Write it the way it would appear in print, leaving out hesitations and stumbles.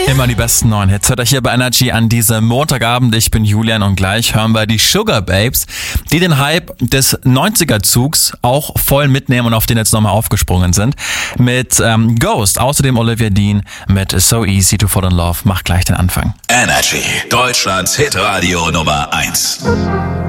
Immer die besten neuen Hits. Hört euch hier bei Energy an diesem Montagabend. Ich bin Julian und gleich hören wir die Sugar Babes, die den Hype des 90er-Zugs auch voll mitnehmen und auf den jetzt nochmal aufgesprungen sind. Mit Ghost, außerdem Olivia Dean mit So Easy to Fall in Love. Macht gleich den Anfang. Energy, Deutschlands Hitradio Nummer 1.